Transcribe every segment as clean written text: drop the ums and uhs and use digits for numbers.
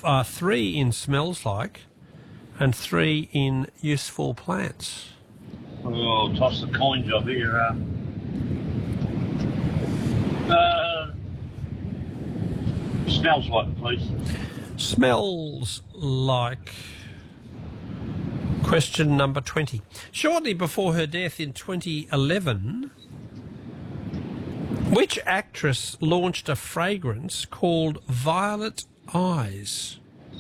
3 in Smells Like and 3 in Useful Plants. Oh, toss the coin job here. Smells like, please. Smells Like. Question number 20. Shortly before her death in 2011, which actress launched a fragrance called Violet Eyes?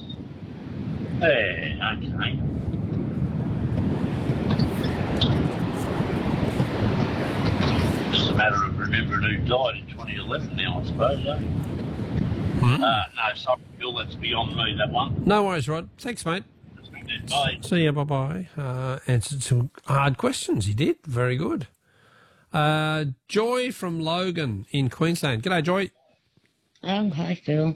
Okay. Just a matter of remembering who died in 2011 now, I suppose, eh? No, sorry, Bill, that's beyond me, that one. No worries, Rod. Thanks, mate. Bye. See you, bye-bye. Answered some hard questions, he did. Very good. Joy from Logan in Queensland. G'day, Joy. Oh, hi, Phil.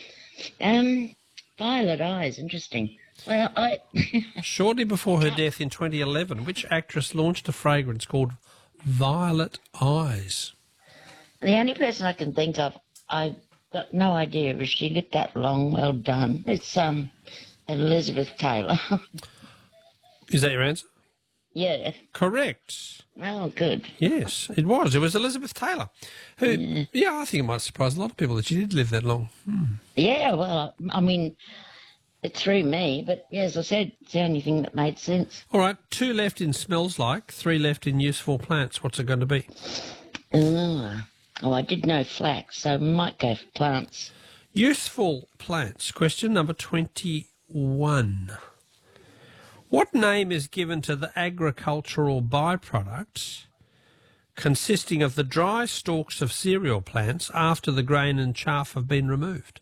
Violet Eyes, interesting. Well, Shortly before her death in 2011, which actress launched a fragrance called Violet Eyes? the only person I can think of, I've got no idea if she lived that long. Well done. It's Elizabeth Taylor. Is that your answer? Yeah. Correct. Oh, good. Yes, it was. It was Elizabeth Taylor. Who, I think it might surprise a lot of people that she did live that long. Yeah, well, I mean, it threw me, but yeah, as I said, it's the only thing that made sense. All right, 2 left in Smells Like, 3 left in Useful Plants. What's it going to be? Oh, I did know flax, so I might go for plants. Useful Plants. Question number 21. What name is given to the agricultural byproducts consisting of the dry stalks of cereal plants after the grain and chaff have been removed?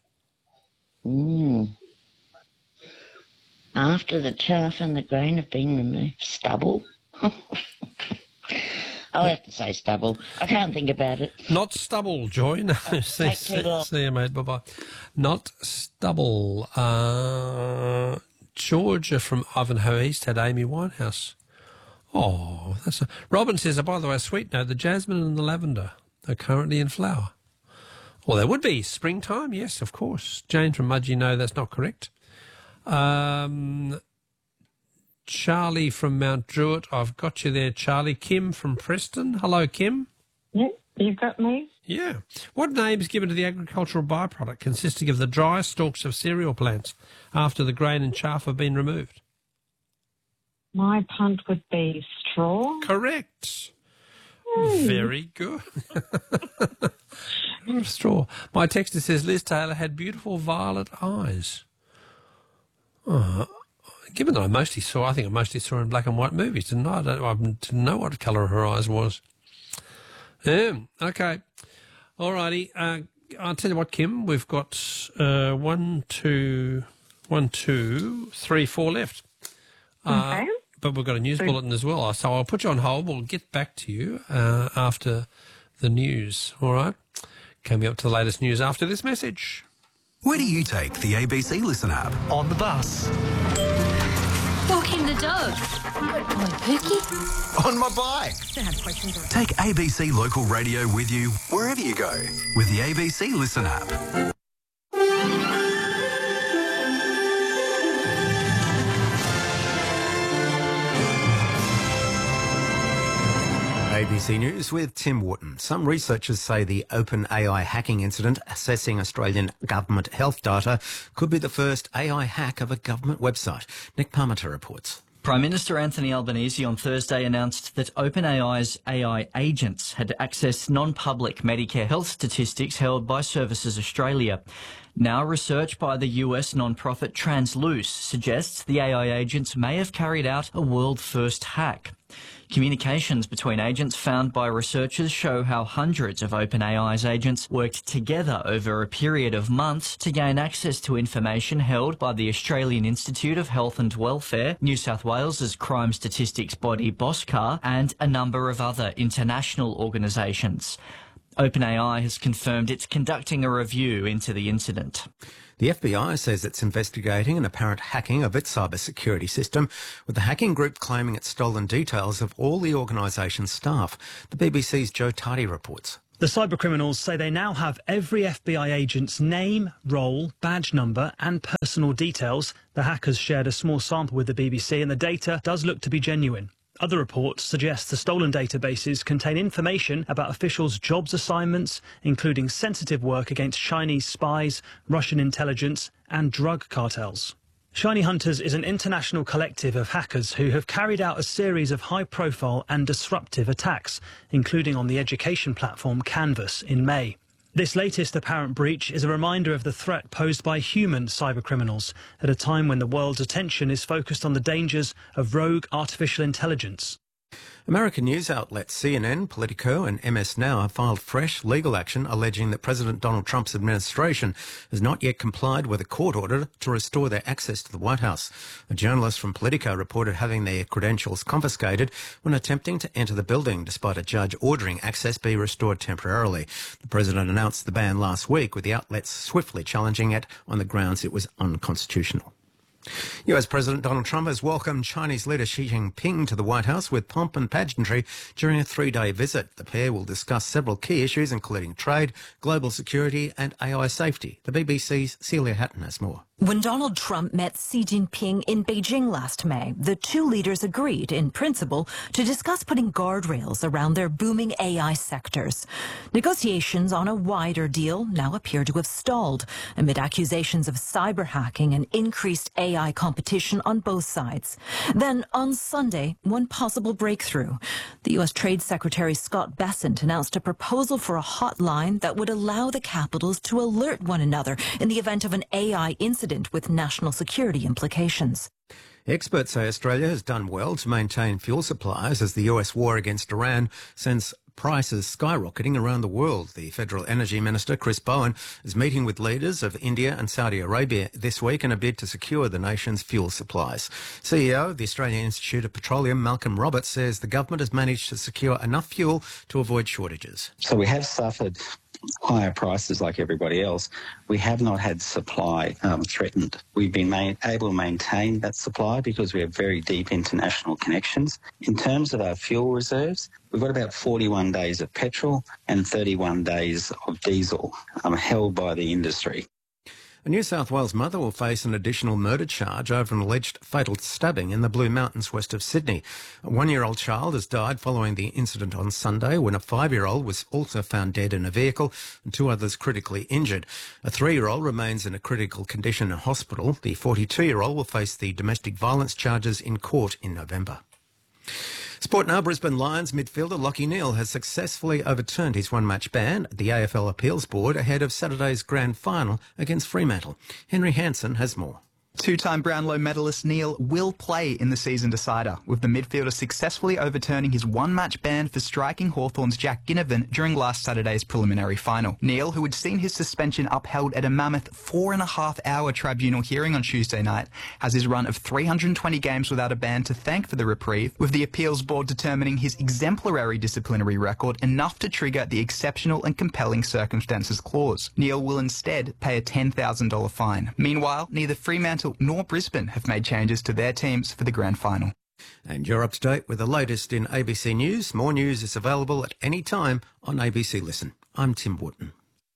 After the chaff and the grain have been removed. Stubble? I'll have to say stubble. I can't think about it. Not stubble, Joy. No, see you, mate. Bye-bye. Not stubble. Georgia from Ivanhoe East had Amy Winehouse. Oh, that's a... Robin says, by the way, a sweet note, the jasmine and the lavender are currently in flower. Well, there would be. Springtime, yes, of course. Jane from Mudgee, no, that's not correct. Charlie from Mount Druitt, I've got you there, Charlie. Kim from Preston. Hello, Kim. Yeah, you've got me. Yeah. What name is given to the agricultural byproduct consisting of the dry stalks of cereal plants after the grain and chaff have been removed? My punt would be straw. Correct. Very good. Straw. My texter says Liz Taylor had beautiful violet eyes. Given that I mostly saw in black and white movies, didn't I? I didn't know what colour her eyes was. Yeah, okay. All righty. I'll tell you what, Kim, we've got 1, 2, 3, 4 left. Okay. But we've got a news bulletin as well. So I'll put you on hold. We'll get back to you after the news. All right? Coming up to the latest news after this message. Where do you take the ABC Listen app? On the bus. Walking the dog. On Pookie. On my bike. Don't have questions. Take ABC Local Radio with you wherever you go with the ABC Listen app. ABC News with Tim Wharton. Some researchers say the OpenAI hacking incident assessing Australian government health data could be the first AI hack of a government website. Nick Parmenter reports. Prime Minister Anthony Albanese on Thursday announced that OpenAI's AI agents had accessed non-public Medicare health statistics held by Services Australia. Now, research by the US non-profit Transluce suggests the AI agents may have carried out a world-first hack. Communications between agents found by researchers show how hundreds of OpenAI's agents worked together over a period of months to gain access to information held by the Australian Institute of Health and Welfare, New South Wales's crime statistics body BOSCAR, and a number of other international organisations. OpenAI has confirmed it's conducting a review into the incident. The FBI says it's investigating an apparent hacking of its cybersecurity system, with the hacking group claiming it's stolen details of all the organisation's staff. The BBC's Joe Tardy reports. The The cybercriminals say they now have every FBI agent's name, role, badge number and personal details. The hackers shared a small sample with the BBC and the data does look to be genuine. Other reports suggest the stolen databases contain information about officials' jobs assignments, including sensitive work against Chinese spies, Russian intelligence and drug cartels. Shiny Hunters is an international collective of hackers who have carried out a series of high-profile and disruptive attacks, including on the education platform Canvas in May. This latest apparent breach is a reminder of the threat posed by human cybercriminals at a time when the world's attention is focused on the dangers of rogue artificial intelligence. American news outlets CNN, Politico and MS Now have filed fresh legal action alleging that President Donald Trump's administration has not yet complied with a court order to restore their access to the White House. A journalist from Politico reported having their credentials confiscated when attempting to enter the building, despite a judge ordering access be restored temporarily. The president announced the ban last week, with the outlets swiftly challenging it on the grounds it was unconstitutional. US President Donald Trump has welcomed Chinese leader Xi Jinping to the White House with pomp and pageantry during a 3-day visit. The pair will discuss several key issues, including trade, global security and AI safety. The BBC's Celia Hatton has more. When Donald Trump met Xi Jinping in Beijing last May, the two leaders agreed, in principle, to discuss putting guardrails around their booming AI sectors. Negotiations on a wider deal now appear to have stalled amid accusations of cyber hacking and increased AI competition on both sides. Then, on Sunday, one possible breakthrough. The U.S. Trade Secretary Scott Bessent announced a proposal for a hotline that would allow the capitals to alert one another in the event of an AI incident with national security implications. Experts say Australia has done well to maintain fuel supplies as the US war against Iran sends prices skyrocketing around the world. The Federal Energy Minister, Chris Bowen, is meeting with leaders of India and Saudi Arabia this week in a bid to secure the nation's fuel supplies. CEO of the Australian Institute of Petroleum, Malcolm Roberts, says the government has managed to secure enough fuel to avoid shortages. So we have suffered higher prices like everybody else. We have not had supply threatened. We've been able to maintain that supply because we have very deep international connections. In terms of our fuel reserves, we've got about 41 days of petrol and 31 days of diesel held by the industry. A New South Wales mother will face an additional murder charge over an alleged fatal stabbing in the Blue Mountains west of Sydney. A 1-year-old child has died following the incident on Sunday when a 5-year-old was also found dead in a vehicle and 2 others critically injured. A 3-year-old remains in a critical condition in hospital. The 42-year-old will face the domestic violence charges in court in November. Sport now, Brisbane Lions midfielder Lachie Neale has successfully overturned his one-match ban at the AFL Appeals Board ahead of Saturday's grand final against Fremantle. Henry Hansen has more. Two-time Brownlow medalist Neale will play in the season decider, with the midfielder successfully overturning his one-match ban for striking Hawthorn's Jack Ginnivan during last Saturday's preliminary final. Neale, who had seen his suspension upheld at a mammoth 4.5-hour tribunal hearing on Tuesday night, has his run of 320 games without a ban to thank for the reprieve, with the appeals board determining his exemplary disciplinary record enough to trigger the exceptional and compelling circumstances clause. Neale will instead pay a $10,000 fine. Meanwhile, neither Fremantle nor Brisbane have made changes to their teams for the grand final. And you're up to date with the latest in ABC News. More news is available at any time on ABC Listen. I'm Tim Wharton.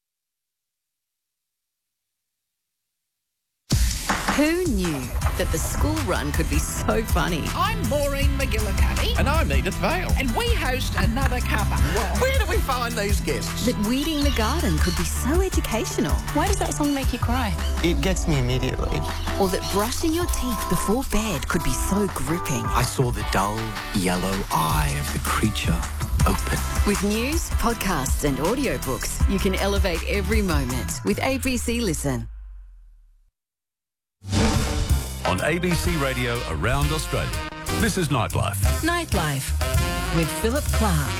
Who knew that the school run could be so funny? I'm Maureen McGillicuddy. And I'm Edith Vale. And we host Another Cuppa. Where do we find these guests? That weeding the garden could be so educational. Why does that song make you cry? It gets me immediately. Or that brushing your teeth before bed could be so gripping. I saw the dull yellow eye of the creature open. With news, podcasts and audiobooks, you can elevate every moment with ABC Listen. On ABC Radio around Australia, this is Nightlife. Nightlife with Philip Clark.